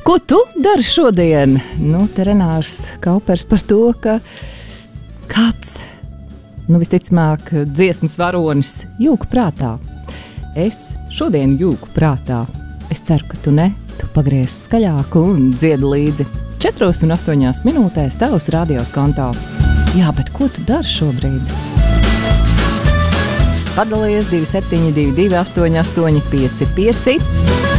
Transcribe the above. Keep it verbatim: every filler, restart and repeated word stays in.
Ko tu dari šodien? Nu, te Renārs Kaupers par to, ka kāds, nu visticamāk, dziesmas varonis jūku prātā. Es šodien jūku prātā. Es ceru, ka tu ne, tu pagriez skaļāku un dziedi līdzi. četras un astoņas minūtēs tavs radios konto. Jā, bet ko tu dari šobrīd? Padalies divi septiņi divi divi astoņi astoņi pieci pieci.